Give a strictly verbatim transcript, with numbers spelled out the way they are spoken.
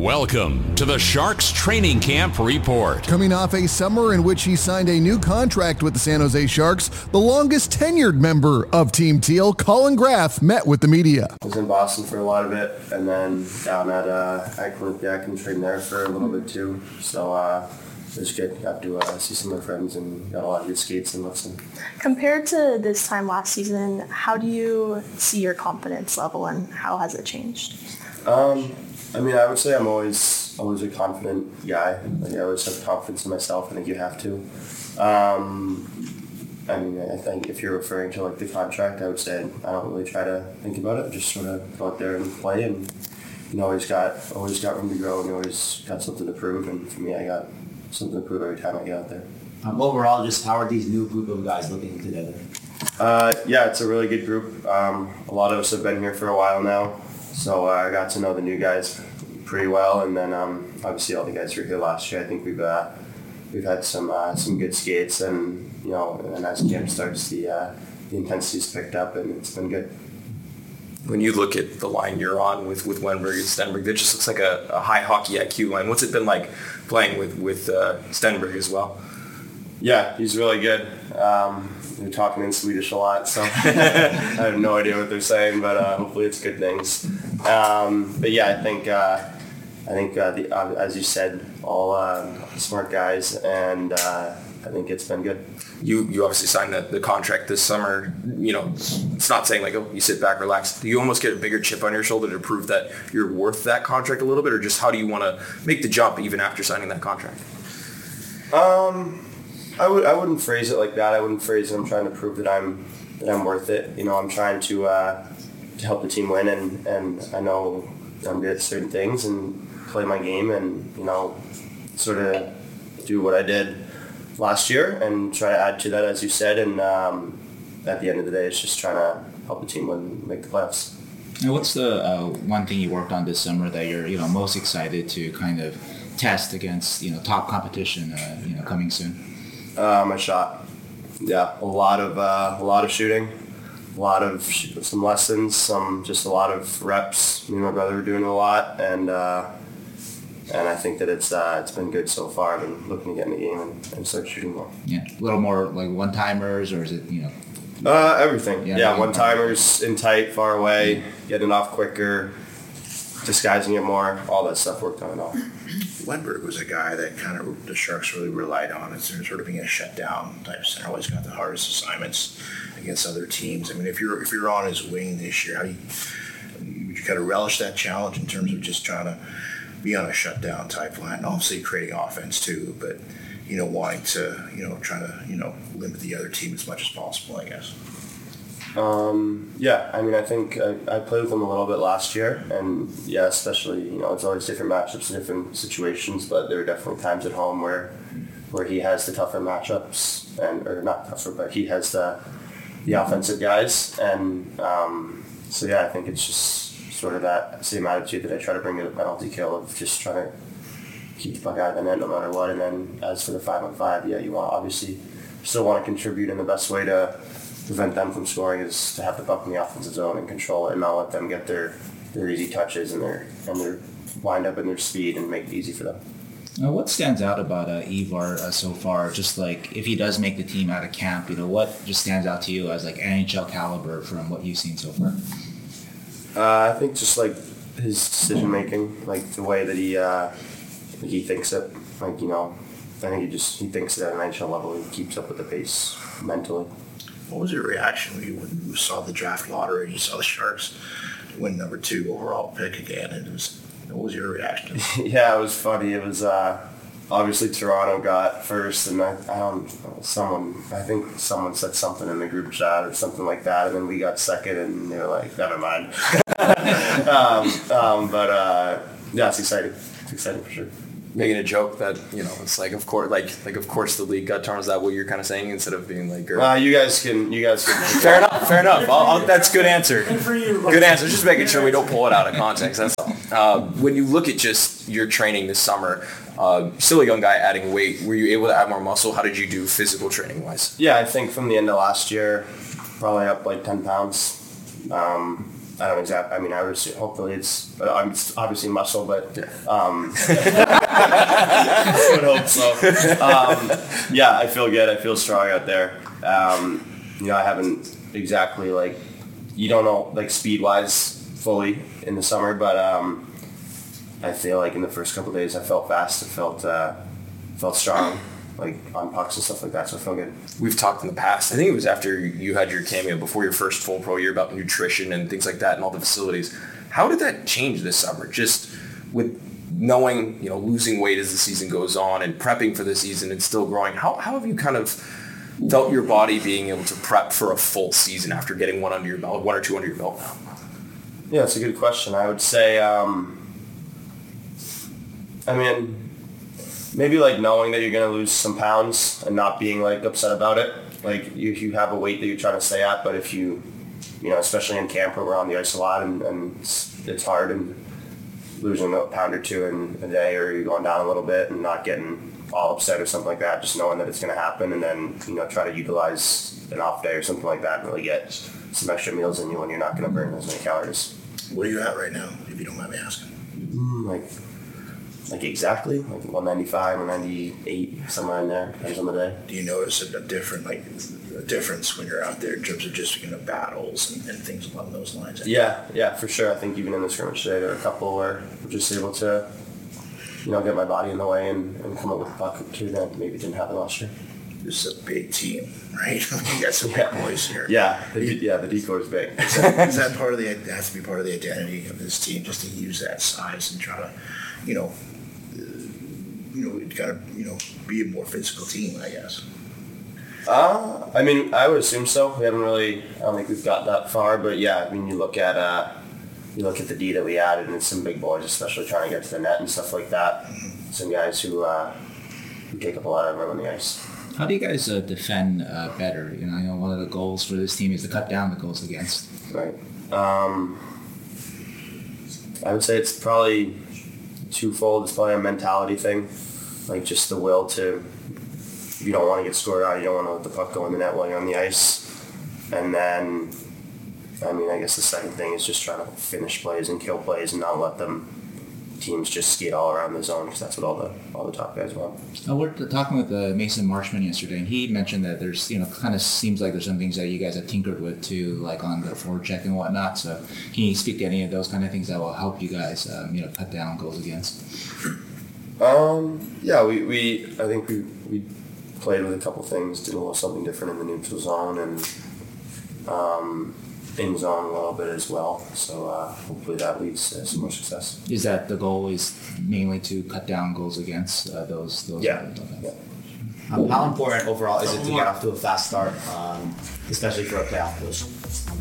Welcome to the Sharks Training Camp Report. Coming off a summer in which he signed a new contract with the San Jose Sharks, the longest tenured member of Team Teal, Colin Graff, met with the media. I was in Boston for a lot of it, and then down at uh, at Quinnipiac and trained there for a little bit too. So uh, it was good. Got to uh, see some of my friends and got a lot of good skates and listen. Compared to this time last season, how do you see your confidence level and how has it changed? Um, I mean, I would say I'm always always a confident guy. Like, I always have confidence in myself. I think you have to. Um, I mean, I think if you're referring to like the contract, I would say I don't really try to think about it. Just sort of go out there and play, and you know, always got always got room to grow, and you always got something to prove. And for me, I got something to prove every time I get out there. Um, overall, just how are these new group of guys looking together? Uh, yeah, it's a really good group. Um, a lot of us have been here for a while now. So uh, I got to know the new guys pretty well, and then um, obviously all the guys who were here last year. I think we've uh, we've had some uh, some good skates, and you know, and as camp starts, the uh, the intensity's picked up, and it's been good. When you look at the line you're on with with Wennberg and Stenberg, that just looks like a, a high hockey I Q line. What's it been like playing with with uh, Stenberg as well? Yeah, he's really good. Um, they're talking in Swedish a lot, so I have no idea what they're saying, but uh, hopefully it's good things. Um, but yeah, I think uh, I think uh, the, uh, as you said, all uh, smart guys, and uh, I think it's been good. You you obviously signed the, the contract this summer. You know, it's not saying like, oh, you sit back, relax. Do you almost get a bigger chip on your shoulder to prove that you're worth that contract a little bit, or just how do you want to make the jump even after signing that contract? Um. I would I wouldn't phrase it like that. I wouldn't phrase it. I'm trying to prove that I'm that I'm worth it. You know, I'm trying to uh, to help the team win, and, and I know I'm good at certain things and play my game, and you know, sort of do what I did last year and try to add to that, as you said. And um, at the end of the day, it's just trying to help the team win, make the playoffs. And what's the uh, one thing you worked on this summer that you're you know most excited to kind of test against you know top competition uh, you know coming soon? Uh, my shot, yeah, a lot of uh, a lot of shooting, a lot of sh- some lessons, some just a lot of reps. Me and my brother are doing a lot, and uh, and I think that it's uh, it's been good so far. I've been looking to get in the game and, and start shooting more. Yeah, a little more like one timers, or is it you know? Uh, everything. Yeah, yeah one timers in tight, far away, getting off quicker, disguising it more. All that stuff worked on it all. Wennberg was a guy that kind of the Sharks really relied on as sort of being a shutdown type center. Always got the hardest assignments against other teams. I mean, if you're if you're on his wing this year, how do you, you kind of relish that challenge in terms of just trying to be on a shutdown type line? Obviously, creating offense too, but you know, wanting to you know try to you know limit the other team as much as possible, I guess. Um, yeah, I mean, I think I, I played with him a little bit last year, and yeah, especially, you know, it's always different matchups and different situations, but there are definitely times at home where where he has the tougher matchups, and or not tougher, but he has the the offensive guys, and um, so yeah, I think it's just sort of that same attitude that I try to bring to the penalty kill of just trying to keep the puck out of the net no matter what, and then as for the five on five, yeah, you want obviously still want to contribute, and the best way to prevent them from scoring is to have the puck in the offensive zone and control it, and not let them get their, their easy touches and their and their wind up and their speed and make it easy for them. Now, what stands out about uh, Ivar uh, so far? Just like if he does make the team out of camp, you know, what just stands out to you as like N H L caliber from what you've seen so far? Uh, I think just like his decision making, like the way that he uh, like he thinks it, like you know, I think he just he thinks it at an N H L level. He keeps up with the pace mentally. What was your reaction when you, when you saw the draft lottery? You saw the Sharks win number two overall pick again, and it was, what was your reaction? Yeah, it was funny. It was uh, obviously Toronto got first, and I, I don't someone I think someone said something in the group chat or something like that, and then we got second, and they were like, never mind. um, um, but uh, yeah, it's exciting. It's exciting for sure. Making a joke that, you know, it's like, of course, like, like of course the league got torn. Is that what you're kind of saying instead of being like, uh, you guys can, you guys can. Fair enough, fair enough. I'll, I'll, that's good answer. Good answer. Just making sure we don't pull it out of context. That's all. Uh, when you look at just your training this summer, uh, still a young guy adding weight. Were you able to add more muscle? How did you do physical training wise? Yeah, I think from the end of last year, probably up like ten pounds. Um, I don't exactly. I mean, I would assume, hopefully it's. Uh, I'm it's obviously muscle, but um, I would hope so. Um, yeah, I feel good. I feel strong out there. Um, you know, I haven't exactly like. You don't know like speed wise fully in the summer, but um, I feel like in the first couple of days I felt fast. I felt uh, felt strong. Like on pucks and stuff like that, so I feel good. We've talked in the past, I think it was after you had your cameo before your first full pro year about nutrition and things like that and all the facilities. How did that change this summer? Just with knowing, you know, losing weight as the season goes on and prepping for the season and still growing, how, how have you kind of felt your body being able to prep for a full season after getting one under your belt, one or two under your belt now? Yeah, it's a good question. I would say, um, I mean, maybe like knowing that you're going to lose some pounds and not being like upset about it. Like you, you have a weight that you're trying to stay at, but if you, you know, especially in camp where we're on the ice a lot and, and it's, it's hard and losing a pound or two in a day or you're going down a little bit and not getting all upset or something like that, just knowing that it's going to happen and then, you know, try to utilize an off day or something like that and really get some extra meals in you when you're not going to burn as many calories. What are you at right now, if you don't mind me asking? Mm, like, like exactly, like one ninety-five, one ninety-eight, somewhere in there, depends on the day. Do you notice a, a different, like, a difference when you're out there in terms of just, you know, battles and, and things along those lines? Yeah, yeah, for sure. I think even in the scrimmage today, there were a couple where I'm just able to, you know, get my body in the way and, and come up with a puck or two that maybe didn't happen last year. This is a big team, right? You got some Yeah. big boys here. Yeah, the, yeah, the decor is big. Is that, is that part of the, that has to be part of the identity of this team, just to use that size and try to, you know, uh, you know, kind of, you know, be a more physical team, I guess. Uh, I mean, I would assume so. We haven't really, I don't think we've got that far, but yeah, I mean, you look at, uh, you look at the D that we added and it's some big boys, especially trying to get to the net and stuff like that. Mm-hmm. Some guys who, uh, who take up a lot of room on the ice. How do you guys uh, defend uh, better? You know, you know, one of the goals for this team is to cut down the goals against. Right. Um, I would say it's probably twofold. It's probably a mentality thing, like just the will to. You don't want to get scored on. You don't want to let the puck go in the net while you're on the ice. And then, I mean, I guess the second thing is just trying to finish plays and kill plays and not let them teams just skate all around the zone because that's what all the all the top guys want. Uh, we're talking with uh, Mason Marshman yesterday, and he mentioned that there's, you know, kind of seems like there's some things that you guys have tinkered with too, like on the forecheck and whatnot. So can you speak to any of those kind of things that will help you guys, um, you know, cut down goals against? Um, yeah, we, we I think we we played with a couple things, did a little something different in the neutral zone and um, in zone a little bit as well. So uh, hopefully that leads to some more success. Is that the goal? Is mainly to cut down goals against uh, those? those Yeah. yeah. Um, how important overall is it to get off to a fast start, um, especially for a playoff push?